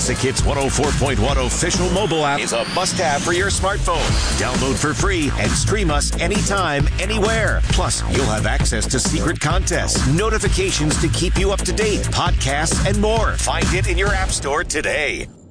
Classic Hits 104.1 official mobile app is a must-have for your smartphone. Download for free and stream us anytime, anywhere. Plus, you'll have access to secret contests, notifications to keep you up to date, podcasts, and more. Find it in your app store today.